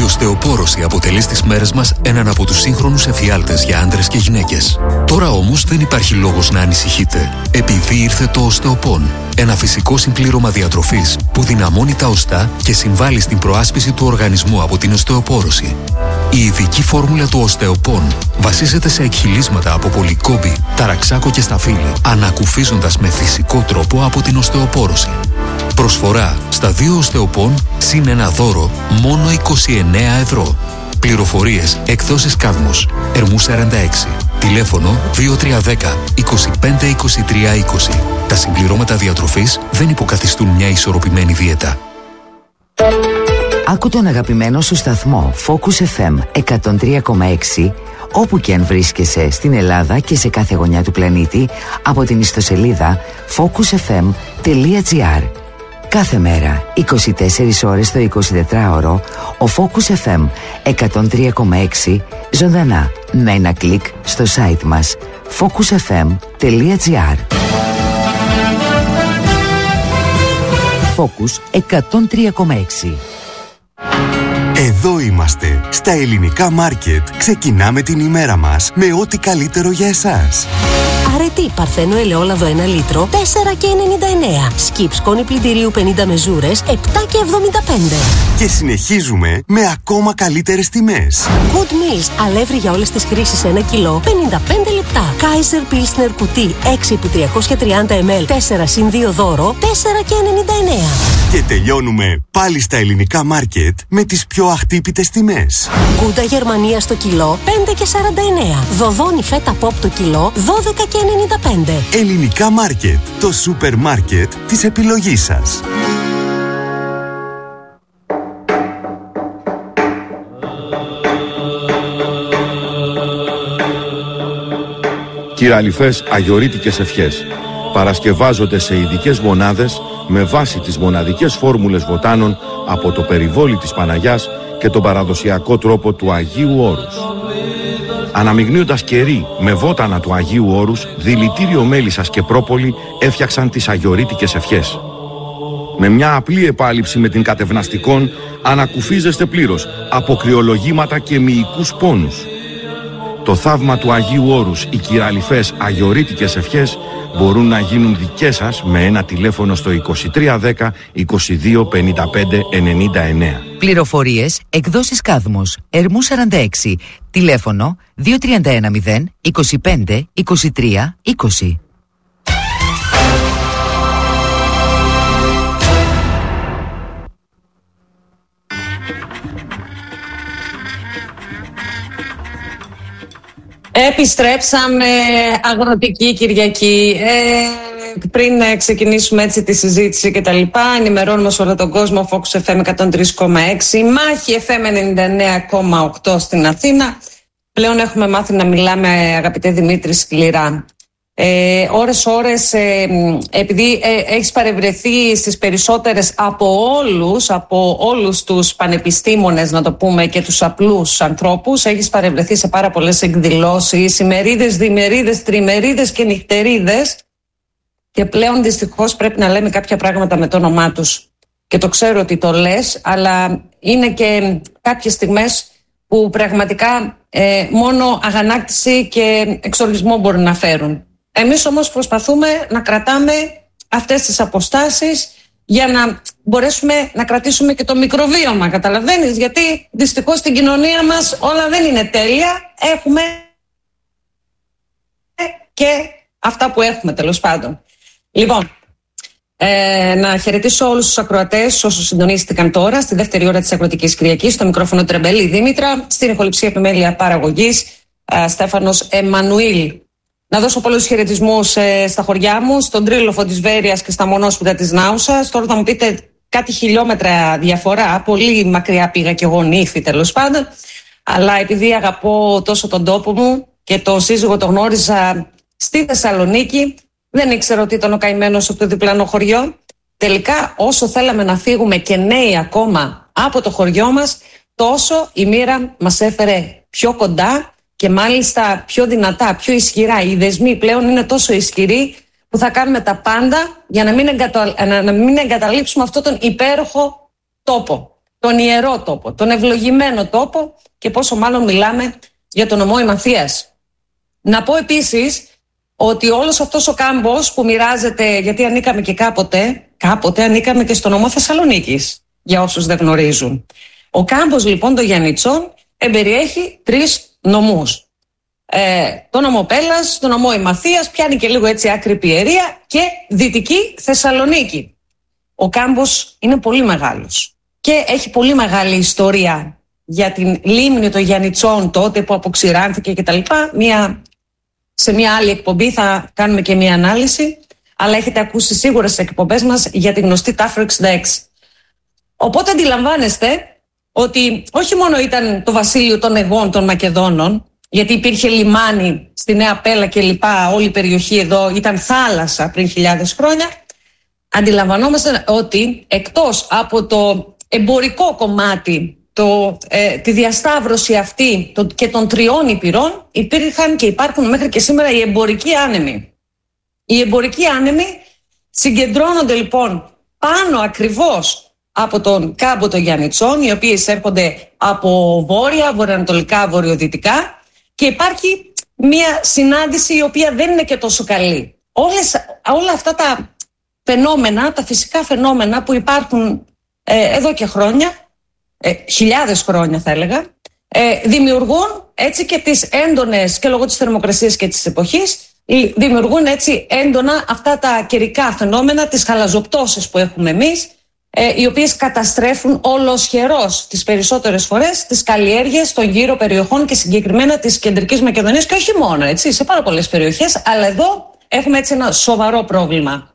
Η οστεοπόρωση αποτελεί στις μέρες μας έναν από τους σύγχρονους εφιάλτες για άντρες και γυναίκες. Τώρα όμως δεν υπάρχει λόγος να ανησυχείτε, επειδή ήρθε το Οστεοπόν. Ένα φυσικό συμπλήρωμα διατροφής που δυναμώνει τα οστά και συμβάλλει στην προάσπιση του οργανισμού από την οστεοπόρωση. Η ειδική φόρμουλα του Οστεοπόν βασίζεται σε εκχυλίσματα από πολυκόμπη, ταραξάκο και σταφύλι, ανακουφίζοντας με φυσικό τρόπο από την οστεοπόρωση. Προσφορά στα 2 Οστεοπόν συν ένα δώρο μόνο 29 ευρώ. Πληροφορίες εκδόσεις Κάδμος, Ερμού 46. Τηλέφωνο 2310 25 23 20. Τα συμπληρώματα διατροφής δεν υποκαθιστούν μια ισορροπημένη δίαιτα. Άκου τον αγαπημένο σου σταθμό Focus FM 103,6 όπου και αν βρίσκεσαι στην Ελλάδα και σε κάθε γωνιά του πλανήτη από την ιστοσελίδα focusfm.gr. Κάθε μέρα, 24 ώρες το 24ωρο, ο Focus FM 103,6 ζωντανά με ένα κλικ στο site μας focusfm.gr. Focus 103,6. Εδώ είμαστε, στα ελληνικά μάρκετ. Ξεκινάμε την ημέρα μας με ό,τι καλύτερο για εσάς. Αρετή παρθένο ελαιόλαδο 1 λίτρο, 4,99. Σκιπ σκόνη πλυντηρίου 50 μεζούρες, 7,75. Και συνεχίζουμε με ακόμα καλύτερες τιμές. Good Meals, αλεύρι για όλες τις χρήσεις 1 κιλό, 55 λεπτά. Kaiser Pilsner κουτί 6x330 ml, 4 συν 2 δώρο, 4,99. Και τελειώνουμε πάλι στα ελληνικά μάρκετ με τις πιο αχτύπητες τιμές. Γκούντα Γερμανία στο κιλό, 5,49. Δοδόνι φέτα ποπ το κιλό, 12,95. Ελληνικά μάρκετ, το σούπερ μάρκετ της επιλογής σας. Κυραλιφές αγιορείτικες ευχές παρασκευάζονται σε ειδικές μονάδες με βάση τις μοναδικές φόρμουλες βοτάνων από το περιβόλι της Παναγιάς και τον παραδοσιακό τρόπο του Αγίου Όρους. Αναμειγνύοντας κερί με βότανα του Αγίου Όρους, δηλητήριο μέλισσας και πρόπολη έφτιαξαν τις αγιορείτικες ευχές. Με μια απλή επάλυψη με την κατευναστικών ανακουφίζεστε πλήρως από κρυολογήματα και μυϊκούς πόνους. Το θαύμα του Αγίου Όρους, οι κυραλιφές αγιορείτικες ευχές μπορούν να γίνουν δικές σας με ένα τηλέφωνο στο 2310 22 55 99. Πληροφορίες εκδόσεις Κάδμος, Ερμού 46. Τηλέφωνο 2310 25 23 20. Επιστρέψαμε, Αγροτική Κυριακή. Πριν ξεκινήσουμε έτσι τη συζήτηση και τα λοιπά, ενημερώνουμε σε όλο τον κόσμο Focus FM 103,6, Μάχη FM 99,8 στην Αθήνα. Πλέον έχουμε μάθει να μιλάμε, αγαπητέ Δημήτρη, σκληρά. Ώρες, επειδή έχεις παρευρεθεί στις περισσότερες από όλους τους πανεπιστήμονες, να το πούμε, και τους απλούς ανθρώπους, έχεις παρευρεθεί σε πάρα πολλές εκδηλώσεις, ημερίδες, διμερίδες, τριμερίδες και νυχτερίδες, και πλέον δυστυχώς πρέπει να λέμε κάποια πράγματα με το όνομά τους. Και το ξέρω ότι το λες, αλλά είναι και κάποιες στιγμές που πραγματικά μόνο αγανάκτηση και εξοργισμό μπορούν να φέρουν. Εμείς όμως προσπαθούμε να κρατάμε αυτές τις αποστάσεις για να μπορέσουμε να κρατήσουμε και το μικροβίωμα, καταλαβαίνεις, γιατί δυστυχώς στην κοινωνία μας όλα δεν είναι τέλεια, έχουμε και αυτά που έχουμε, τέλος πάντων. Λοιπόν, να χαιρετήσω όλους τους ακροατές όσους συντονίστηκαν τώρα στη δεύτερη ώρα της Αγροτικής Κυριακής, στο μικρόφωνο Τρεμπέλη Δήμητρα, στην ηχοληψία επιμέλεια παραγωγής Στέφανος Εμμανουήλ. Να δώσω πολλούς χαιρετισμούς στα χωριά μου, στον Τρίλοφο της Βέρειας και στα Μονόσπιτα της Νάουσας. Τώρα θα μου πείτε κάτι χιλιόμετρα διαφορά, πολύ μακριά πήγα και εγώ νύχθη, τέλος πάντων. Αλλά επειδή αγαπώ τόσο τον τόπο μου και τον σύζυγο τον γνώριζα στη Θεσσαλονίκη, δεν ήξερα ότι ήταν ο καημένος από το διπλανό χωριό. Τελικά, όσο θέλαμε να φύγουμε και νέοι ακόμα από το χωριό μας, τόσο η μοίρα μας έφερε πιο κοντά και μάλιστα πιο δυνατά, πιο ισχυρά. Οι δεσμοί πλέον είναι τόσο ισχυροί που θα κάνουμε τα πάντα για να μην εγκαταλείψουμε αυτόν τον υπέροχο τόπο. τον ιερό τόπο, τον ευλογημένο τόπο και πόσο μάλλον μιλάμε για τον νομό Ημαθίας. Να πω επίσης ότι όλος αυτός ο κάμπος που μοιράζεται, γιατί ανήκαμε και κάποτε ανήκαμε και στο νομό Θεσσαλονίκης, για όσους δεν γνωρίζουν. Ο κάμπος λοιπόν των Γιαννιτσών εμπεριέχει 3 νομούς. Το νομό Πέλλας, το νομό Ημαθίας, πιάνει και λίγο έτσι άκρη Πιερία και Δυτική Θεσσαλονίκη. Ο κάμπος είναι πολύ μεγάλος και έχει πολύ μεγάλη ιστορία για την λίμνη των Γιαννιτσών τότε που αποξηράνθηκε κτλ. Σε μια άλλη εκπομπή θα κάνουμε και μια ανάλυση, αλλά έχετε ακούσει σίγουρα στις εκπομπές μας για τη γνωστή Τάφρο 66. Οπότε αντιλαμβάνεστε ότι όχι μόνο ήταν το βασίλειο των Αιγών των Μακεδόνων, γιατί υπήρχε λιμάνι στη Νέα Πέλα και λοιπά, όλη η περιοχή εδώ ήταν θάλασσα πριν χιλιάδες χρόνια. Αντιλαμβανόμαστε ότι εκτός από το εμπορικό κομμάτι, τη διασταύρωση αυτή και των 3 Ηπειρών, υπήρχαν και υπάρχουν μέχρι και σήμερα οι εμπορικοί άνεμοι. Οι εμπορικοί άνεμοι συγκεντρώνονται λοιπόν πάνω ακριβώς από τον κάμπο των Γιαννιτσών, οι οποίοι εισέρχονται από βόρεια, βορειοανατολικά, βορειοδυτικά, και υπάρχει μια συνάντηση η οποία δεν είναι και τόσο καλή. Όλα αυτά τα φαινόμενα, τα φυσικά φαινόμενα που υπάρχουν εδώ και χρόνια, χιλιάδες χρόνια θα έλεγα, δημιουργούν έτσι και τις έντονες, και λόγω της θερμοκρασίας και της εποχής, δημιουργούν έτσι έντονα αυτά τα καιρικά φαινόμενα, τις χαλαζοπτώσεις που έχουμε εμείς, οι οποίες καταστρέφουν ολοσχερώς τις περισσότερες φορές τις καλλιέργειες των γύρω περιοχών και συγκεκριμένα της Κεντρικής Μακεδονίας, και όχι μόνο, έτσι, σε πάρα πολλές περιοχές, αλλά εδώ έχουμε έτσι ένα σοβαρό πρόβλημα.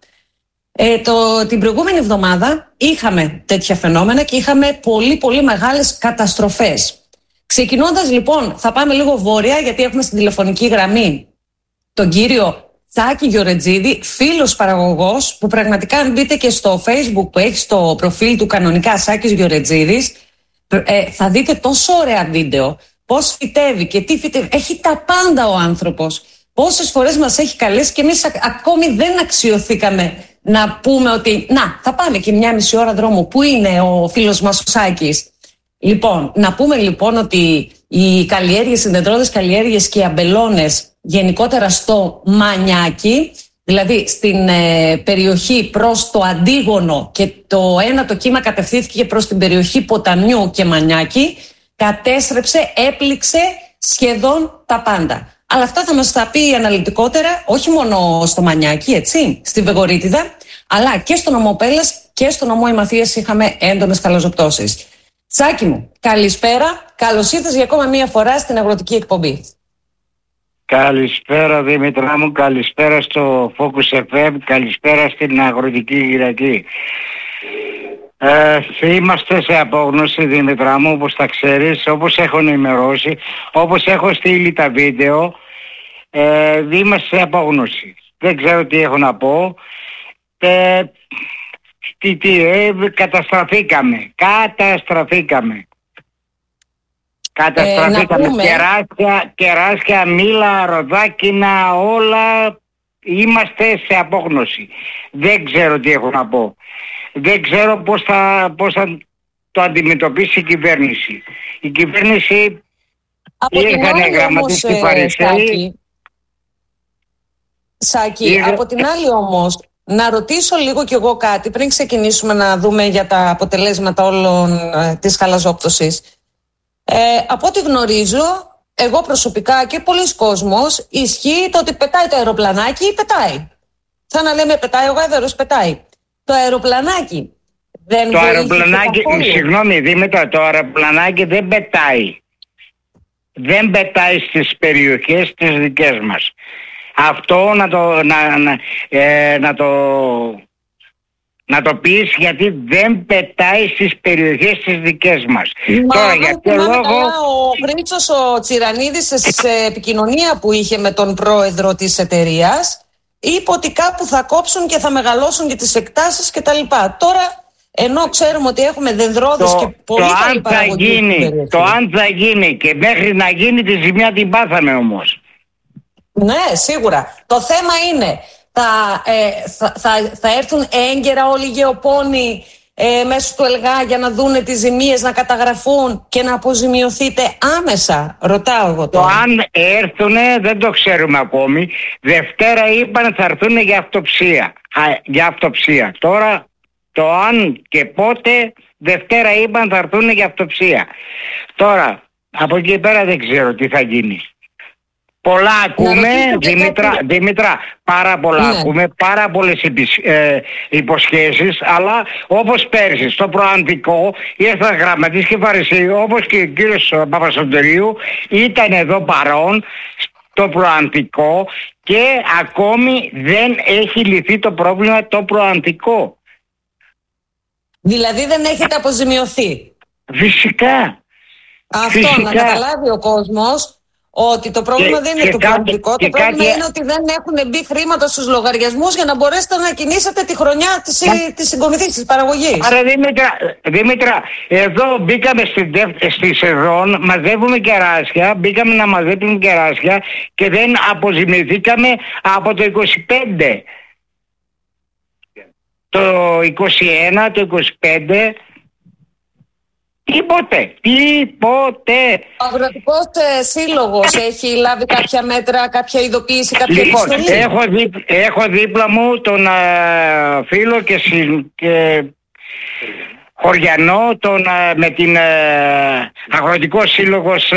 Την προηγούμενη εβδομάδα είχαμε τέτοια φαινόμενα και είχαμε πολύ πολύ μεγάλες καταστροφές. Ξεκινώντας λοιπόν, θα πάμε λίγο βόρεια, γιατί έχουμε στην τηλεφωνική γραμμή τον κύριο Σάκη Γεωρετζίδη, φίλος παραγωγός, που πραγματικά αν μπείτε και στο Facebook που έχει στο προφίλ του κανονικά Σάκης Γεωρετζίδης, θα δείτε τόσο ωραία βίντεο, πώς φυτεύει και τι φυτεύει. Έχει τα πάντα ο άνθρωπος. Πόσες φορές μας έχει καλέσει και εμείς ακόμη δεν αξιωθήκαμε να πούμε ότι θα πάμε και 1,5 ώρα δρόμο. Πού είναι ο φίλος μας ο Σάκης? Λοιπόν, να πούμε λοιπόν ότι οι καλλιέργειες, οι δεντρώδες καλλιέργειες και οι αμπελώνες γενικότερα στο Μανιάκι, δηλαδή στην περιοχή προς το Αντίγωνο, και το κύμα κατευθύνθηκε προς την περιοχή Ποταμιού και Μανιάκι, κατέστρεψε, έπληξε σχεδόν τα πάντα. Αλλά αυτά θα μας τα πει αναλυτικότερα, όχι μόνο στο Μανιάκι, έτσι, στη Βεγορίτιδα, αλλά και στο νομό Πέλλας και στο νομό Ημαθίας είχαμε έντονες χαλαζοπτώσεις. Σάκη μου, καλησπέρα. Καλώς ήρθες για ακόμα μία φορά στην αγροτική εκπομπή. Καλησπέρα Δήμητρα μου, καλησπέρα στο Focus FM, καλησπέρα στην αγροτική Κυριακή. Είμαστε σε απόγνωση Δήμητρα μου, όπως τα ξέρεις, όπως έχω ενημερώσει, όπως έχω στείλει τα βίντεο, είμαστε σε απόγνωση. Δεν ξέρω τι έχω να πω. Καταστραφήκαμε. Κεράσια, μήλα, ροδάκινα, όλα είμαστε σε απόγνωση. Δεν ξέρω τι έχω να πω. Δεν ξέρω πώς θα το αντιμετωπίσει η κυβέρνηση. Η κυβέρνηση είχαν γραμματιστεί Παρισαίοι. Σάκη, από την άλλη όμως, να ρωτήσω λίγο κι εγώ κάτι πριν ξεκινήσουμε να δούμε για τα αποτελέσματα όλων της χαλαζόπτωσης. Από ό,τι γνωρίζω, εγώ προσωπικά και πολλοί κόσμος, ισχύει το ότι πετάει το αεροπλανάκι, πετάει. Σαν να λέμε πετάει ο γάιδαρος, πετάει. Το αεροπλανάκι δεν το αεροπλανάκι, συγγνώμη Δήμητρα, το αεροπλανάκι δεν πετάει. Δεν πετάει στις περιοχές τις δικές μας. Αυτό να το πεις, γιατί δεν πετάει στις περιοχές τις δικές μας. Τώρα για ποιο λόγο... Ο Χρήστος ο Τσιρανίδης σε επικοινωνία που είχε με τον πρόεδρο της εταιρείας είπε ότι κάπου θα κόψουν και θα μεγαλώσουν και τις εκτάσεις και τα λοιπά. Τώρα, ενώ ξέρουμε ότι έχουμε δεντρώδες και πολύ καλή παραγωγή. Το αν θα γίνει και μέχρι να γίνει τη ζημιά την πάθαμε όμως. Ναι, σίγουρα. Το θέμα είναι θα έρθουν έγκαιρα όλοι οι γεωπόνοι μέσω του ΕΛΓΑ για να δούνε τις ζημίες, να καταγραφούν και να αποζημιωθείτε άμεσα? Ρωτάω εγώ τώρα. Το αν έρθουνε δεν το ξέρουμε ακόμη. Δευτέρα είπαν θα έρθουνε για αυτοψία. Τώρα το αν και πότε, Δευτέρα είπαν θα έρθουνε για αυτοψία. Τώρα από εκεί πέρα δεν ξέρω τι θα γίνει. Πολλά ακούμε, Δήμητρα, πάρα πολλά ακούμε, πάρα πολλές υποσχέσεις, αλλά όπως πέρσι στο προαντικό ήρθαν γραμματείς και φαρισαίοι, όπως και ο κύριος Παπαστερίου ήταν εδώ παρόν στο προαντικό και ακόμη δεν έχει λυθεί το πρόβλημα το προαντικό. Δηλαδή δεν έχετε αποζημιωθεί? Φυσικά. Αυτό να καταλάβει ο κόσμος, ότι το πρόβλημα δεν είναι το προαντικό, το πρόβλημα είναι ότι δεν έχουν μπει χρήματα στους λογαριασμούς για να μπορέσετε να κινήσετε τη χρονιά της συγκομιδής, της παραγωγής. Άρα Δήμητρα, εδώ μπήκαμε στη σεζόν, μαζεύουμε κεράσια, μπήκαμε να μαζεύουμε κεράσια και δεν αποζημιωθήκαμε από το 25. Το 21, το 25... Τίποτε. Ο Αγροτικός Σύλλογος έχει λάβει κάποια μέτρα, κάποια ειδοποίηση, κάποια επιστολή? Έχω δίπλα μου τον φίλο και χωριανό με την Αγροτικό Σύλλογος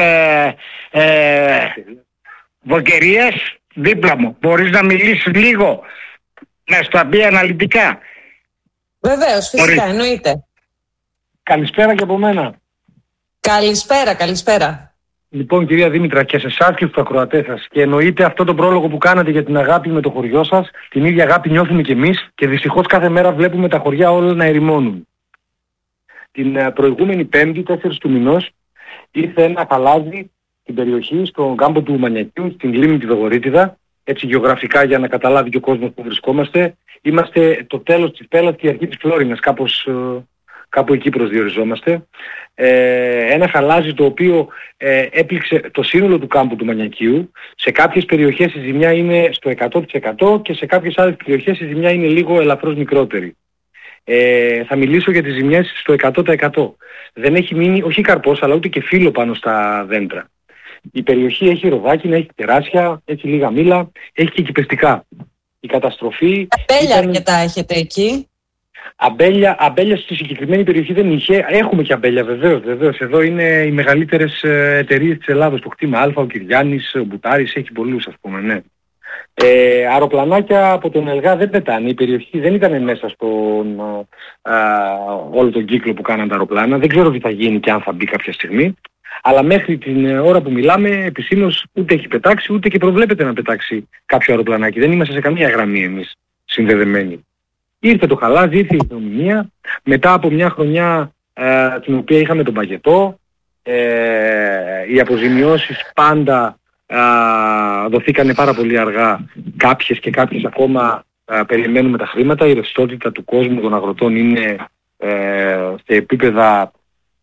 Βοκερίας δίπλα μου. Μπορείς να μιλήσεις λίγο, να στα πει αναλυτικά? Βεβαίως, φυσικά, εννοείται. Καλησπέρα και από μένα. Καλησπέρα. Λοιπόν, κυρία Δήμητρα, και σε εσάς και στους ακροατές σας, και εννοείται αυτό το πρόλογο που κάνατε για την αγάπη με το χωριό σας, την ίδια αγάπη νιώθουμε κι εμείς και δυστυχώς κάθε μέρα βλέπουμε τα χωριά όλα να ερημώνουν. Την προηγούμενη Πέμπτη, 4 του μηνός, ήρθε ένα χαλάζι στην περιοχή, στον κάμπο του Μανιακίου, στην λίμνη τη Δογορίτιδα, έτσι γεωγραφικά για να καταλάβει και ο κόσμος που βρισκόμαστε. Είμαστε το τέλος της Πέλλας και η αρχή της Φλόρινας, κάπου εκεί προσδιοριζόμαστε. Ένα χαλάζι το οποίο έπληξε το σύνολο του κάμπου του Μανιακίου. Σε κάποιες περιοχές η ζημιά είναι στο 100% και σε κάποιες άλλες περιοχές η ζημιά είναι λίγο ελαφρώς μικρότερη. Θα μιλήσω για τις ζημιές στο 100%. Δεν έχει μείνει όχι καρπός αλλά ούτε και φύλλο πάνω στα δέντρα. Η περιοχή έχει ροδάκινα, έχει τεράσια, έχει λίγα μήλα, έχει και κηπευτικά. Η καταστροφή... Αμπέλια αρκετά έχετε εκεί? Αμπέλια στη συγκεκριμένη περιοχή δεν είχε. Έχουμε και αμπέλια βεβαίως. Εδώ είναι οι μεγαλύτερες εταιρείες της Ελλάδος. Το κτήμα Α, ο Κυριάννης, ο Μπουτάρης, έχει πολλούς ας πούμε, ναι. Αεροπλανάκια από τον ΕΛΓΑ δεν πετάνε. Η περιοχή δεν ήταν μέσα στον όλο τον κύκλο που κάναν τα αεροπλάνα. Δεν ξέρω τι θα γίνει και αν θα μπει κάποια στιγμή. Αλλά μέχρι την ώρα που μιλάμε επισήμως ούτε έχει πετάξει ούτε και προβλέπεται να πετάξει κάποιο αεροπλανάκι. Δεν είμαστε σε καμία γραμμή εμείς συνδεδεμένοι. Ήρθε το χαλάζι, ήρθε η οικονομία, μετά από μια χρονιά την οποία είχαμε τον παγετό, οι αποζημιώσεις πάντα δοθήκανε πάρα πολύ αργά, κάποιες και κάποιες ακόμα περιμένουμε τα χρήματα, η ρευστότητα του κόσμου των αγροτών είναι σε επίπεδα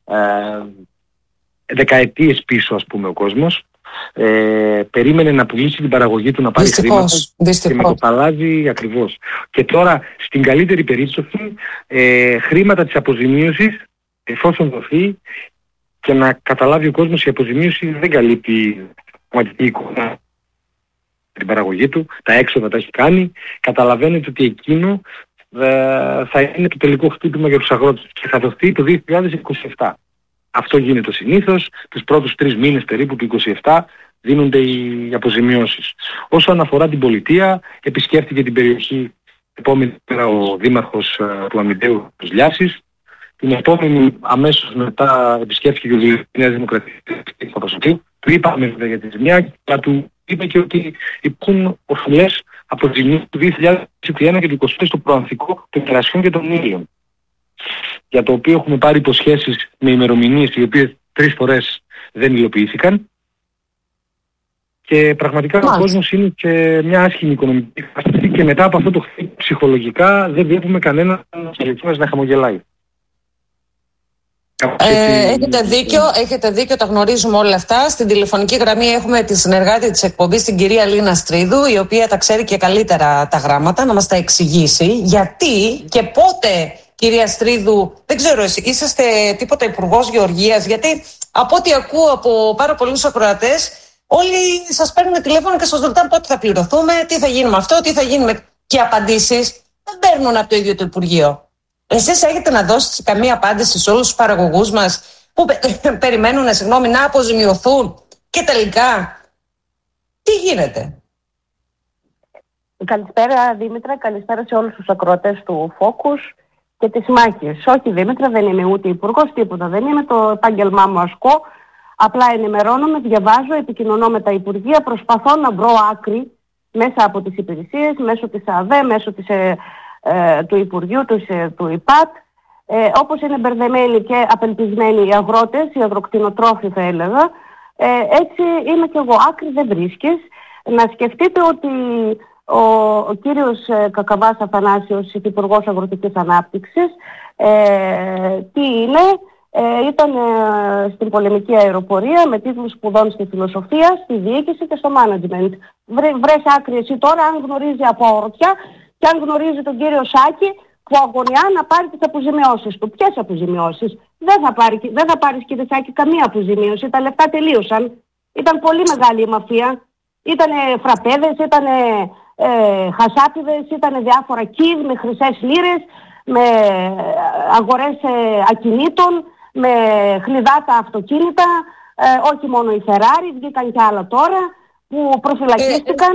δεκαετίες πίσω ας πούμε ο κόσμος. Περίμενε να πουλήσει την παραγωγή του, να πάρει χρήματα και με το χαλάζι ακριβώς. Και τώρα στην καλύτερη περίπτωση χρήματα της αποζημίωσης, εφόσον δοθεί, και να καταλάβει ο κόσμος, η αποζημίωση δεν καλύπτει πραγματική εικόνα την παραγωγή του, τα έξοδα τα έχει κάνει. Καταλαβαίνετε ότι εκείνο θα είναι το τελικό χτύπημα για τους αγρότες και θα δοθεί το 2027. Αυτό γίνεται συνήθως, τους πρώτους 3 μήνες περίπου του 27 δίνονται οι αποζημιώσεις. Όσον αφορά την πολιτεία, επισκέφθηκε την περιοχή επόμενη μέρα ο δήμαρχος του Αμυντέου της Λιάσης. Την επόμενη αμέσως μετά επισκέφθηκε και η Νέα Δημοκρατία του του είπαμε για τη ζημιά, αλλά του είπε και ότι υπάρχουν οφειλές αποζημιώσεις του 2021 και του 2020 στο προανθικό των κερασιών και των ήλιων, για το οποίο έχουμε πάρει υποσχέσεις με ημερομηνίες οι οποίες 3 φορές δεν υλοποιήθηκαν. Και πραγματικά ο κόσμος είναι σε μια άσχημη οικονομική κατάσταση και μετά από αυτό το χτύπημα ψυχολογικά δεν βλέπουμε κανέναν να χαμογελάει. Έχετε δίκιο, τα γνωρίζουμε όλα αυτά. Στην τηλεφωνική γραμμή έχουμε τη συνεργάτη της εκπομπής, την κυρία Λίνα Στρίδου, η οποία τα ξέρει και καλύτερα τα γράμματα, να μας τα εξηγήσει γιατί και πότε κυρία Στρίδου, δεν ξέρω, είσαστε τίποτα υπουργός Γεωργίας? Γιατί από ό,τι ακούω από πάρα πολλούς ακροατές, όλοι σας παίρνουν τηλέφωνο και σας ρωτάνε πότε θα πληρωθούμε, τι θα γίνει με αυτό, τι θα γίνει με... Και απαντήσεις δεν παίρνουν από το ίδιο το Υπουργείο. Εσείς έχετε να δώσετε καμία απάντηση σε όλους τους παραγωγούς μας που περιμένουν να αποζημιωθούν και τελικά τι γίνεται? Καλησπέρα Δήμητρα, καλησπέρα σε όλους τους ακροατές του Focus και της Μάχης. Όχι Δήμητρα, δεν είμαι ούτε υπουργός, τίποτα δεν είμαι, το επάγγελμά μου ασκώ. Απλά ενημερώνομαι, διαβάζω, επικοινωνώ με τα Υπουργεία, προσπαθώ να βρω άκρη μέσα από τις υπηρεσίες, μέσω της ΑΔΕ, μέσω του Υπουργείου, του ΙΠΑΤ. Όπως είναι μπερδεμένοι και απελπισμένοι οι αγρότες, οι αγροκτηνοτρόφοι θα έλεγα, έτσι είμαι και εγώ. Άκρη δεν βρίσκεις. Να σκεφτείτε ότι ο κύριος Κακαβάς Αθανάσιος, Υπουργός Αγροτικής Ανάπτυξης, τι είναι, ήταν στην πολεμική αεροπορία με τίτλους σπουδών στη φιλοσοφία, στη διοίκηση και στο management. Βρες άκρη εσύ τώρα αν γνωρίζει από αγροτιά και αν γνωρίζει τον κύριο Σάκη που αγωνιά να πάρει τις αποζημιώσεις του. Ποιες αποζημιώσεις? Δεν θα πάρεις κύριε Σάκη καμία αποζημίωση. Τα λεφτά τελείωσαν. Ήταν πολύ μεγάλη η μαφία. Ήτανε φραπέδες, ήτανε χασάπιδες, ήτανε διάφορα κιβ με χρυσές λίρες, με αγορές ακινήτων, με χλιδάτα αυτοκίνητα, όχι μόνο η Ferrari, βγήκαν κι άλλα τώρα που προφυλακίστηκαν.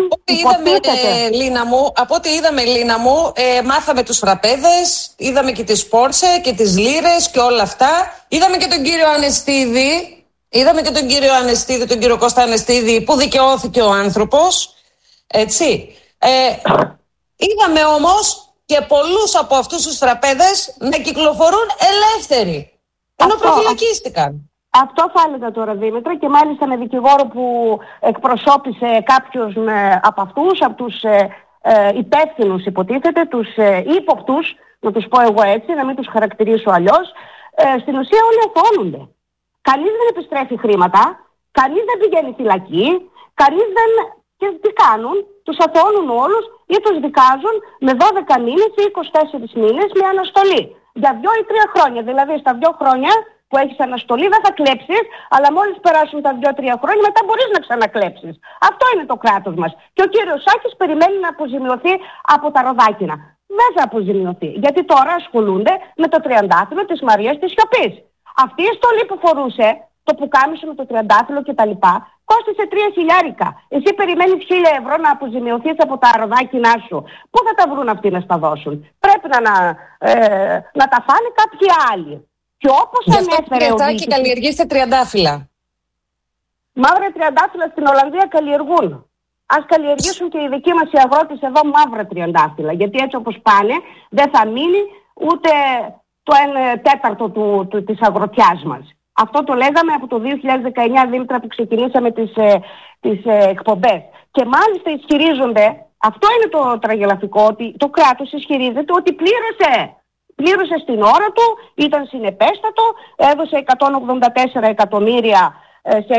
Από ό,τι είδαμε Λίνα μου, μάθαμε τους φραπέδες, είδαμε και τις Πόρσε και τις λίρες και όλα αυτά. Είδαμε και τον κύριο Ανεστίδη, τον κύριο Κώστα Ανεστίδη που δικαιώθηκε ο άνθρωπος, έτσι. Είδαμε όμως και πολλούς από αυτούς τους φραπέδες να κυκλοφορούν ελεύθεροι, ενώ προφυλακίστηκαν. Αυτό θα έλεγα τώρα Δήμητρα, και μάλιστα με δικηγόρο που εκπροσώπησε κάποιους από αυτούς, από τους υπεύθυνους υποτίθεται, τους ύποπτους, να τους πω εγώ έτσι, να μην τους χαρακτηρίσω αλλιώς. Στην ουσία όλοι αθώνονται. Κανείς δεν επιστρέφει χρήματα, κανείς δεν πηγαίνει φυλακή, κανείς δεν... Και τι κάνουν? Τους αθώνουν όλους ή τους δικάζουν με 12 μήνες ή 24 μήνες με αναστολή. Για 2 ή 3 χρόνια. Δηλαδή στα 2 χρόνια που έχεις αναστολή δεν θα κλέψεις, αλλά μόλις περάσουν τα 2-3 χρόνια μετά μπορείς να ξανακλέψεις. Αυτό είναι το κράτος μας. Και ο κύριος Σάκης περιμένει να αποζημιωθεί από τα ροδάκινα. Δεν θα αποζημιωθεί. Γιατί τώρα ασχολούνται με το τριαντάφυλλο της Μαρίας της Σιωπής. Αυτή η στολή που φορούσε, το πουκάμισο με το τριαντάφυλλο κτλ. Κόστησε 3.000. Εσύ περιμένεις 1.000 ευρώ να αποζημιωθείς από τα ροδάκινά σου. Πού θα τα βρουν αυτοί να στα δώσουν? Πρέπει να τα φάνε κάποιοι άλλοι. Και όπως ανέφερε ο διοικητής... καλλιεργήστε τριαντάφυλλα. Μαύρα τριαντάφυλλα στην Ολλανδία καλλιεργούν. Ας καλλιεργήσουν και οι δικοί μας οι αγρότες εδώ μαύρα τριαντάφυλλα. Γιατί έτσι όπως πάνε δεν θα μείνει ούτε το 1/4 της αγροτιάς μας. Αυτό το λέγαμε από το 2019, Δήμητρα, που ξεκινήσαμε τις εκπομπές. Και μάλιστα ισχυρίζονται, αυτό είναι το τραγελαφικό, ότι το κράτος ισχυρίζεται ότι πλήρωσε στην ώρα του, ήταν συνεπέστατο, έδωσε 184 εκατομμύρια σε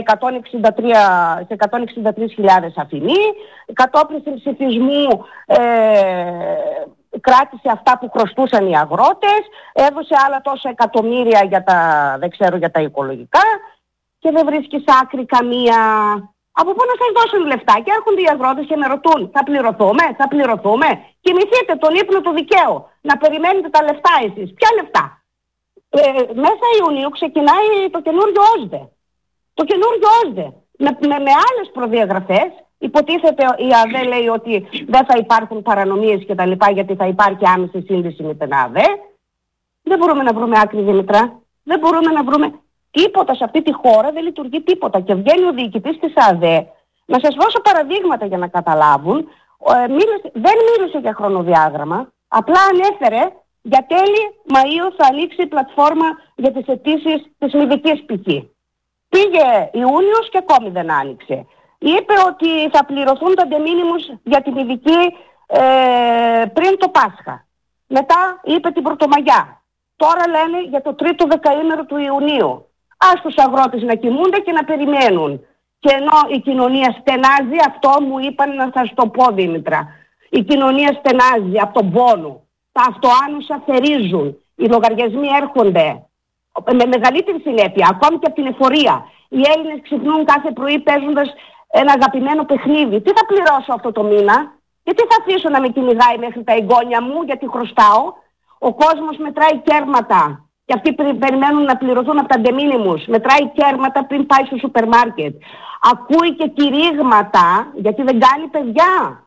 163.000 αφηνοί, κατόπιν ψηφισμού κράτησε αυτά που χρωστούσαν οι αγρότες, έδωσε άλλα τόσα εκατομμύρια για τα οικολογικά και δεν βρίσκεις άκρη καμία. Από πού να σας δώσουν λεφτά? Και έρχονται οι αγρότες και με ρωτούν, θα πληρωθούμε? Κοιμηθείτε τον ύπνο του δικαίου, να περιμένετε τα λεφτά εσείς. Ποια λεφτά? Μέσα Ιουνίου ξεκινάει το καινούριο ΩΣΔΕ. Με άλλες προδιαγραφές. Υποτίθεται η ΑΔΕ λέει ότι δεν θα υπάρχουν παρανομίες και τα λοιπά, γιατί θα υπάρχει άμεση σύνδεση με την ΑΔΕ. Δεν μπορούμε να βρούμε άκρη, Δήμητρα. Δεν μπορούμε να βρούμε τίποτα σε αυτή τη χώρα, δεν λειτουργεί τίποτα. Και βγαίνει ο διοικητής της ΑΔΕ. Να σας δώσω παραδείγματα για να καταλάβουν. Δεν μίλησε για χρονοδιάγραμμα. Απλά ανέφερε για τέλη Μαΐου θα ανοίξει η πλατφόρμα για τις αιτήσεις της μηδικής π.χ. Πήγε Ιούνιος και ακόμη δεν άνοιξε. Είπε ότι θα πληρωθούν τα de minimis για τη μηδική πριν το Πάσχα. Μετά είπε την Πρωτομαγιά. Τώρα λένε για το τρίτο δεκαήμερο του Ιουνίου. Ας τους αγρότες να κοιμούνται και να περιμένουν. Και ενώ η κοινωνία στενάζει, αυτό μου είπαν να σας το πω, Δήμητρα. Η κοινωνία στενάζει από τον πόνο. Τα αυτοάνωσα θερίζουν. Οι λογαριασμοί έρχονται με μεγαλύτερη συνέπεια, ακόμη και από την εφορία. Οι Έλληνες ξυπνούν κάθε πρωί παίζοντας ένα αγαπημένο παιχνίδι. Τι θα πληρώσω αυτό το μήνα? Και τι θα αφήσω να με κυνηγάει μέχρι τα εγγόνια μου, γιατί χρωστάω? Ο κόσμος μετράει κέρματα. Και αυτοί περιμένουν να πληρωθούν από τα ντεμίνιμους. Μετράει κέρματα πριν πάει στο σούπερ μάρκετ. Ακούει και κηρύγματα, γιατί δεν κάνει παιδιά.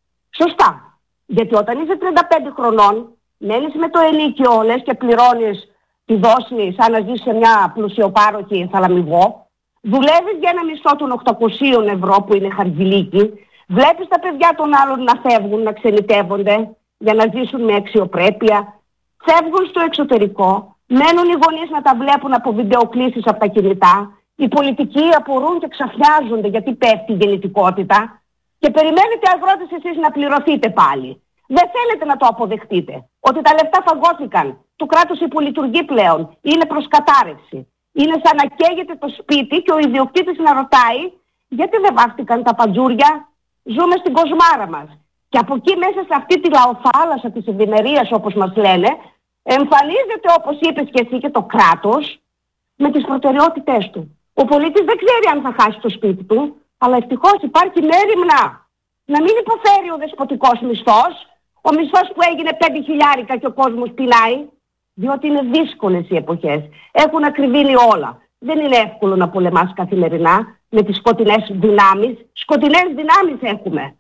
Σωστά. Γιατί όταν είσαι 35 χρονών, μένεις με το ενίκιο λες και πληρώνεις τη δόση σαν να ζεις σε μια πλουσιοπάροχη θαλαμιγό. Δουλεύεις για ένα μισθό των 800 ευρώ που είναι χαρτζηλίκι. Βλέπεις τα παιδιά των άλλων να φεύγουν, να ξενιτεύονται για να ζήσουν με αξιοπρέπεια. Φεύγουν στο εξωτερικό. Μένουν οι γονείς να τα βλέπουν από βιντεοκλήσεις από τα κινητά. Οι πολιτικοί απορούν και ξαφνιάζονται γιατί πέφτει η γεννητικότητα. Και περιμένετε αγρότες εσείς να πληρωθείτε πάλι. Δεν θέλετε να το αποδεχτείτε. Ότι τα λεφτά φαγώθηκαν. Το κράτος υπολειτουργεί πλέον. Είναι προς κατάρρευση. Είναι σαν να καίγεται το σπίτι και ο ιδιοκτήτης να ρωτάει γιατί δεν βάφτηκαν τα παντζούρια. Ζούμε στην κοσμάρα μας. Και από εκεί μέσα σε αυτή τη λαοθάλασσα της ευημερίας, όπως μας λένε, εμφανίζεται, όπως είπες και εσύ, και το κράτος με τις προτεραιότητές του. Ο πολίτης δεν ξέρει αν θα χάσει το σπίτι του, αλλά ευτυχώς υπάρχει μέριμνα. Να μην υποφέρει ο δεσποτικός μισθός, ο μισθός που έγινε 5.000 και ο κόσμος πεινάει, διότι είναι δύσκολες οι εποχές. Έχουν ακριβήνει όλα. Δεν είναι εύκολο να πολεμάς καθημερινά με τις σκοτεινές δυνάμεις. Σκοτεινές δυνάμεις έχουμε.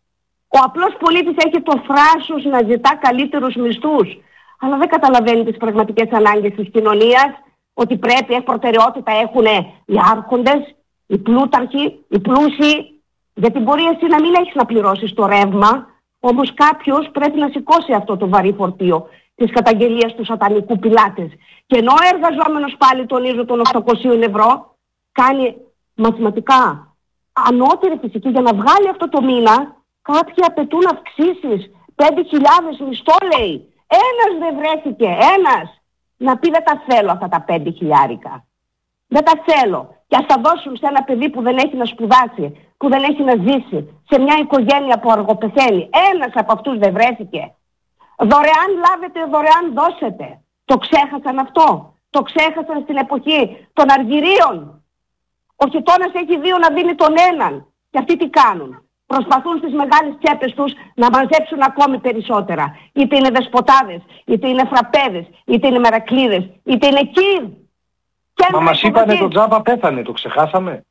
Ο απλός πολίτης έχει το θράσος να ζητά καλύτερους μισθούς, αλλά δεν καταλαβαίνει τις πραγματικές ανάγκες της κοινωνίας, ότι πρέπει, προτεραιότητα έχουν οι άρχοντες, οι πλούταρχοι, οι πλούσιοι, γιατί μπορεί εσύ να μην έχεις να πληρώσεις το ρεύμα, όμως κάποιος πρέπει να σηκώσει αυτό το βαρύ φορτίο της καταγγελίας του σατανικού πιλάτες. Και ενώ ο εργαζόμενος, πάλι τονίζω, των 800 ευρώ, κάνει μαθηματικά ανώτερη φυσική για να βγάλει αυτό το μήνα, κάποιοι απαιτούν αυξήσεις 5.000 μισθό, λέει. Ένας δεν βρέθηκε, ένας, να πει δεν τα θέλω αυτά τα 5.000. Δεν τα θέλω. Και ας τα δώσουν σε ένα παιδί που δεν έχει να σπουδάσει, που δεν έχει να ζήσει, σε μια οικογένεια που αργοπεθαίνει. Ένας από αυτούς δεν βρέθηκε. Δωρεάν λάβετε, δωρεάν δώσετε. Το ξέχασαν αυτό. Το ξέχασαν στην εποχή των αργυρίων. Ο χιτώνας έχει δύο να δίνει τον έναν. Και αυτοί τι κάνουν? Προσπαθούν στις μεγάλες τσέπες τους να μαζέψουν ακόμη περισσότερα. Είτε είναι δεσποτάδες, είτε είναι φραπέδες, είτε είναι μερακλείδες, είτε είναι κύρ. Μα μας είπανε το τζάμπα πέθανε, το ξεχάσαμε.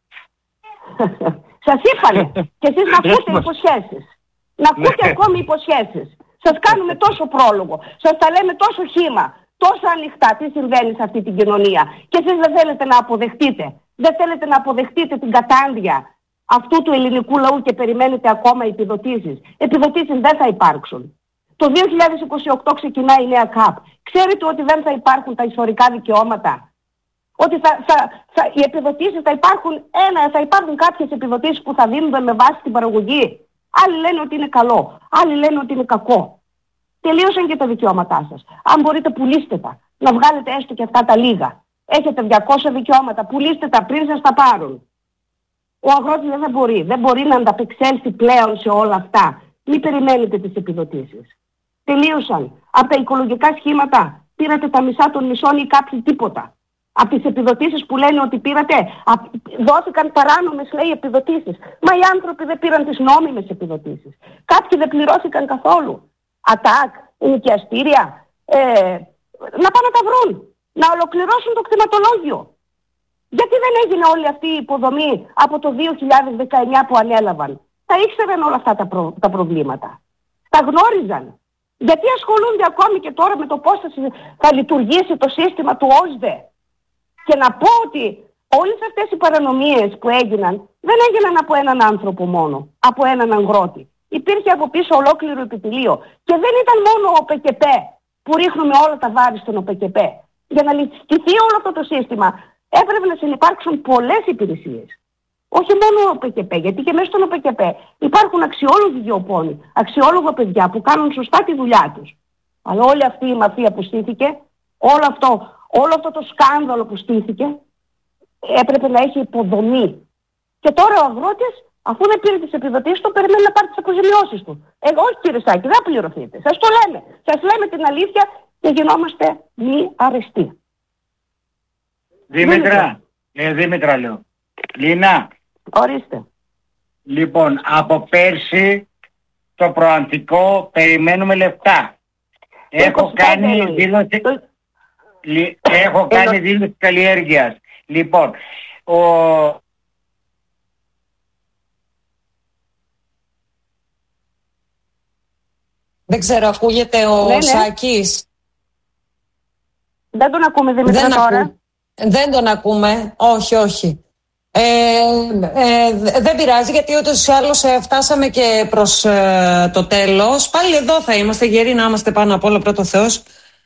Σας είπανε. Και εσείς να ακούτε υποσχέσεις. Να ακούτε ακόμη υποσχέσεις. Σας κάνουμε τόσο πρόλογο. Σας τα λέμε τόσο χύμα. Τόσο ανοιχτά τι συμβαίνει σε αυτή την κοινωνία. Και εσείς δεν θέλετε να αποδεχτείτε. Δεν θέλετε να αποδεχτείτε την κατάντια αυτού του ελληνικού λαού και περιμένετε ακόμα επιδοτήσεις. Επιδοτήσεις δεν θα υπάρξουν. Το 2028 ξεκινάει η νέα ΚΑΠ. Ξέρετε ότι δεν θα υπάρχουν τα ιστορικά δικαιώματα. Ότι οι επιδοτήσεις θα υπάρχουν κάποιες επιδοτήσεις που θα δίνονται με βάση την παραγωγή. Άλλοι λένε ότι είναι καλό. Άλλοι λένε ότι είναι κακό. Τελείωσαν και τα δικαιώματά σας. Αν μπορείτε, πουλήστε τα. Να βγάλετε έστω και αυτά τα λίγα. Έχετε 200 δικαιώματα. Πουλήστε τα πριν σας τα πάρουν. Ο αγρότης δεν θα μπορεί. Δεν μπορεί να ανταπεξέλθει πλέον σε όλα αυτά. Μην περιμένετε τις επιδοτήσεις. Τελείωσαν. Από τα οικολογικά σχήματα πήρατε τα μισά των μισών ή κάποιοι τίποτα. Από τις επιδοτήσεις που λένε ότι πήρατε, δόθηκαν παράνομες, λέει, επιδοτήσεις. Μα οι άνθρωποι δεν πήραν τις νόμιμες επιδοτήσεις. Κάποιοι δεν πληρώθηκαν καθόλου. ΑΤΑΚ, ενοικιαστήρια, να πάνε να τα βρουν. Να ολοκληρώσουν το κτηματολόγιο. Γιατί δεν έγινε όλη αυτή η υποδομή από το 2019 που ανέλαβαν? Τα ήξεραν όλα αυτά τα προβλήματα. Τα γνώριζαν. Γιατί ασχολούνται ακόμη και τώρα με το πώς θα λειτουργήσει το σύστημα του ΟΣΔΕ? Και να πω ότι όλες αυτές οι παρανομίες που έγιναν δεν έγιναν από έναν άνθρωπο μόνο, από έναν αγρότη. Υπήρχε από πίσω ολόκληρο επιτελείο. Και δεν ήταν μόνο ο ΟΠΕΚΕΠ που ρίχνουμε όλα τα βάρη στον ΟΠΕΚΕΠ. Για να λειτουργήσει όλο αυτό το σύστημα έπρεπε να συνυπάρξουν πολλές υπηρεσίες. Όχι μόνο ο ΟΠΕΚΕΠ, γιατί και μέσα στον ΟΠΕΚΕΠ υπάρχουν αξιόλογοι γεωπόνοι, αξιόλογα παιδιά που κάνουν σωστά τη δουλειά τους. Αλλά όλη αυτή η μαφία που στήθηκε, όλο αυτό το σκάνδαλο που στήθηκε, έπρεπε να έχει υποδομή. Και τώρα ο αγρότης, αφού δεν πήρε τις επιδοτήσεις του, περιμένει να πάρει τις αποζημιώσεις του. Όχι, κύριε Σάκη, δεν πληρωθείτε. Σας το λέμε. Σας λέμε την αλήθεια και γινόμαστε μη αρεστοί. Δήμητρα λέω. Λίνα. Ορίστε. Λοιπόν, από πέρσι το προαντικό περιμένουμε λεφτά. Έχω κάνει δήλωση καλλιέργειας. Λοιπόν, δεν ξέρω, ακούγεται ο Σάκης? Δεν τον ακούμε, Δημήτρα, τώρα. Δεν τον ακούμε, όχι. Δεν πειράζει, γιατί ούτως ή άλλως φτάσαμε και προς το τέλος. Πάλι εδώ θα είμαστε, γεροί να είμαστε πάνω απ' όλα, πρώτο Θεός.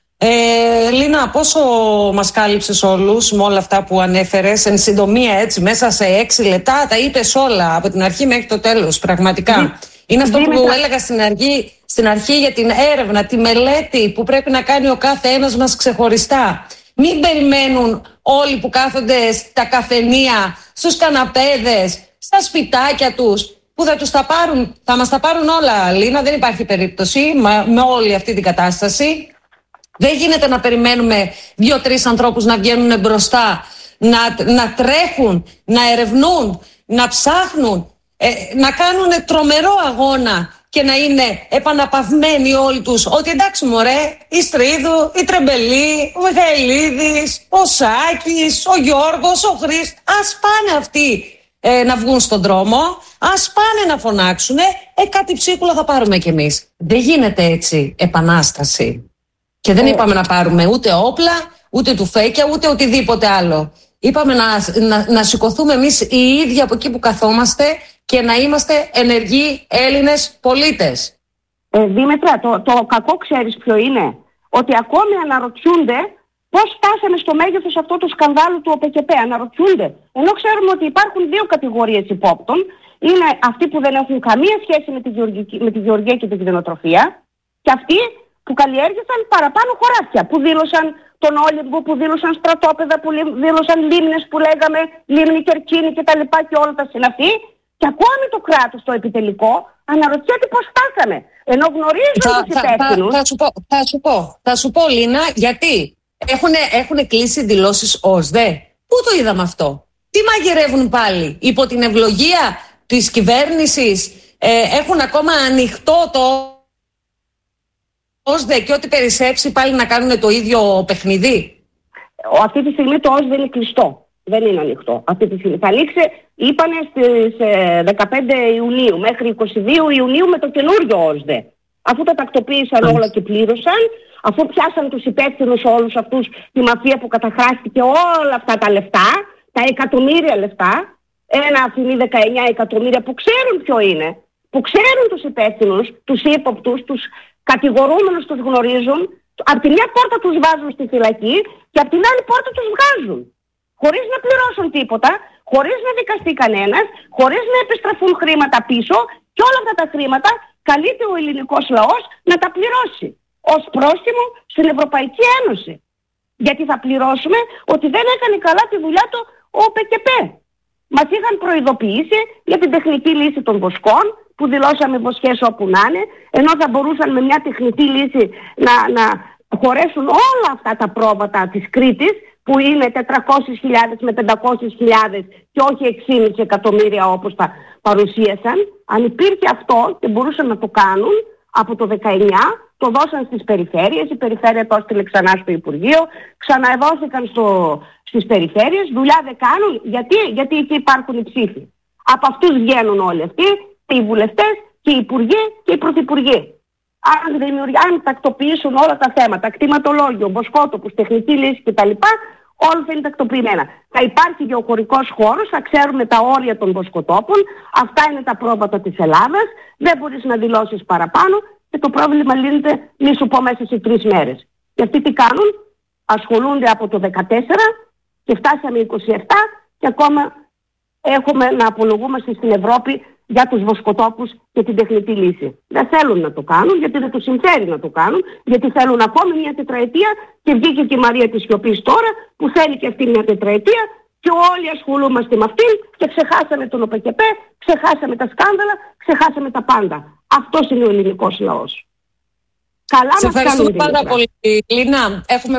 Λίνα, πόσο μας κάλυψες όλους με όλα αυτά που ανέφερες, εν συντομία, έτσι, μέσα σε 6 λεπτά, τα είπες όλα, από την αρχή μέχρι το τέλος, πραγματικά. Είναι αυτό που έλεγα στην αρχή για την έρευνα, τη μελέτη που πρέπει να κάνει ο κάθε ένας μας ξεχωριστά. Μην περιμένουν όλοι που κάθονται στα καφενεία, στους καναπέδες, στα σπιτάκια τους, που θα μας τα πάρουν όλα, Λίνα, δεν υπάρχει περίπτωση με όλη αυτή την κατάσταση. Δεν γίνεται να περιμένουμε 2-3 ανθρώπους να βγαίνουν μπροστά, να τρέχουν, να ερευνούν, να ψάχνουν, να κάνουν τρομερό αγώνα και να είναι επαναπαυμένοι όλοι τους ότι εντάξει μωρέ, η Στρίδου, η Τρεμπελή, ο Μιχαηλίδης, ο Σάκης, ο Γιώργος, ο Χρήστος, ας πάνε αυτοί να βγουν στον δρόμο, ας πάνε να φωνάξουν, κάτι ψίχουλα θα πάρουμε κι εμείς. Δεν γίνεται έτσι επανάσταση. Και δεν είπαμε να πάρουμε ούτε όπλα, ούτε τουφέκια, ούτε οτιδήποτε άλλο. Είπαμε να σηκωθούμε εμείς οι ίδιοι από εκεί που καθόμαστε και να είμαστε ενεργοί Έλληνες πολίτες. Δήμητρα, το κακό ξέρεις ποιο είναι? Ότι ακόμη αναρωτιούνται πώς φτάσαμε στο μέγεθος αυτού του σκανδάλου του ΟΠΚΠ. Αναρωτιούνται. Ενώ ξέρουμε ότι υπάρχουν 2 κατηγορίες υπόπτων. Είναι αυτοί που δεν έχουν καμία σχέση με τη γεωργία και την κτηνοτροφία, και αυτοί που καλλιέργησαν παραπάνω χωράφια, που δήλωσαν τον Όλυμπο, που δήλωσαν στρατόπεδα, που δήλωσαν λίμνες που λέγαμε, λίμνη Κερκίνη κτλ. Και όλα τα συναφή. Και ακόμη το κράτος το επιτελικό αναρωτιέται πώς φτάσαμε. Ενώ γνωρίζουν τους υπεύθυνους. Θα σου πω, Λίνα, γιατί έχουν κλείσει δηλώσεις ΟΣΔΕ. Πού το είδαμε αυτό? Τι μαγειρεύουν πάλι? Υπό την ευλογία της κυβέρνησης έχουν ακόμα ανοιχτό το ΟΣΔΕ και ό,τι περισσέψει πάλι να κάνουν το ίδιο παιχνίδι? Αυτή τη στιγμή το ΟΣΔΕ είναι κλειστό. Δεν είναι ανοιχτό. Αυτή τη στιγμή θα ανοίξει, είπανε στις 15 Ιουνίου μέχρι 22 Ιουνίου με το καινούριο ΟΣΔΕ. Αφού τα τακτοποίησαν όλα και πλήρωσαν, αφού πιάσαν τους υπεύθυνους όλους αυτούς, τη μαφία που καταχράστηκε όλα αυτά τα λεφτά, τα εκατομμύρια λεφτά, ένα αφημί 19 εκατομμύρια που ξέρουν ποιο είναι, που ξέρουν τους υπεύθυνους, τους ύποπτους, τους κατηγορούμενους τους γνωρίζουν, από τη μια πόρτα τους βάζουν στη φυλακή και από την άλλη πόρτα τους βγάζουν. Χωρίς να πληρώσουν τίποτα, χωρίς να δικαστεί κανένας, χωρίς να επιστραφούν χρήματα πίσω, και όλα αυτά τα χρήματα καλείται ο ελληνικός λαός να τα πληρώσει ως πρόστιμο στην Ευρωπαϊκή Ένωση. Γιατί θα πληρώσουμε ότι δεν έκανε καλά τη δουλειά του ο ΟΠΚΠ. Μας είχαν προειδοποιήσει για την τεχνική λύση των βοσκών, που δηλώσαμε βοσχές όπου να είναι, ενώ θα μπορούσαν με μια τεχνική λύση να χωρέσουν όλα αυτά τα πρόβατα της Κρήτης, που είναι 400.000 με 500.000 και όχι 6,5 εκατομμύρια όπως τα παρουσίασαν. Αν υπήρχε αυτό και μπορούσαν να το κάνουν από το 19, το δώσαν στις περιφέρειες, η περιφέρεια το έστειλε ξανά στο Υπουργείο, ξαναδόθηκαν στις περιφέρειες, δουλειά δεν κάνουν. Γιατί εκεί υπάρχουν οι ψήφοι. Από αυτούς βγαίνουν όλοι αυτοί, και οι βουλευτές και οι υπουργοί και οι πρωθυπουργοί. Αν τακτοποιήσουν όλα τα θέματα, κτηματολόγιο, βοσκότοπους, τεχνική λύση κτλ., όλα θα είναι τακτοποιημένα. Θα υπάρχει γεωχωρικός χώρος, θα ξέρουμε τα όρια των βοσκοτόπων, αυτά είναι τα πρόβατα της Ελλάδας, δεν μπορείς να δηλώσεις παραπάνω και το πρόβλημα λύνεται, μη σου πω, μέσα σε 3 μέρες. Και αυτοί τι κάνουν? Ασχολούνται από το 14 και φτάσαμε 27 και ακόμα έχουμε να απολογούμαστε στην Ευρώπη για τους βοσκοτόπους και την τεχνητή λύση. Δεν θέλουν να το κάνουν, γιατί δεν τους συμφέρει να το κάνουν, γιατί θέλουν ακόμη μια τετραετία, και βγήκε και η Μαρία της Σιωπής τώρα, που θέλει και αυτή μια τετραετία, και όλοι ασχολούμαστε με αυτήν και ξεχάσαμε τον ΟΠΚΠ, ξεχάσαμε τα σκάνδαλα, ξεχάσαμε τα πάντα. Αυτός είναι ο ελληνικός λαός. Καλά μας καλή. Ευχαριστούμε πάρα πολύ, Λίνα. Έχουμε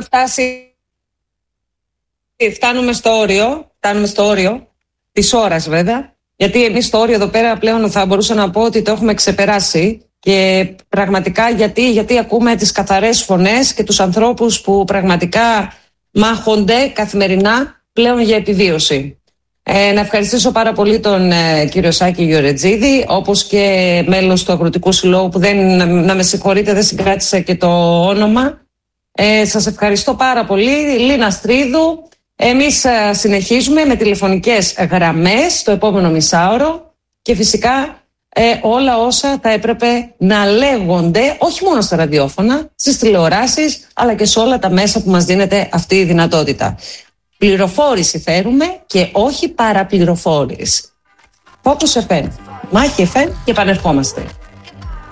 φτάνουμε στο όριο της ώρας βέβαια, γιατί εμείς το όριο εδώ πέρα πλέον θα μπορούσα να πω ότι το έχουμε ξεπεράσει. Και πραγματικά γιατί ακούμε τις καθαρές φωνές και τους ανθρώπους που πραγματικά μάχονται καθημερινά πλέον για επιβίωση. Να ευχαριστήσω πάρα πολύ τον κύριο Σάκη Γεωρετζίδη, όπως και μέλος του Αγροτικού Συλλόγου που να με συγχωρείτε, δεν συγκράτησα και το όνομα. Σας ευχαριστώ πάρα πολύ. Λίνα Στρίδου. Εμείς συνεχίζουμε με τηλεφωνικές γραμμές το επόμενο μισάωρο και φυσικά όλα όσα θα έπρεπε να λέγονται όχι μόνο στα ραδιόφωνα, στις τηλεοράσεις, αλλά και σε όλα τα μέσα που μας δίνεται αυτή η δυνατότητα. Πληροφόρηση θέλουμε και όχι παραπληροφόρηση. Focus FM, Μάχη FM και επανερχόμαστε.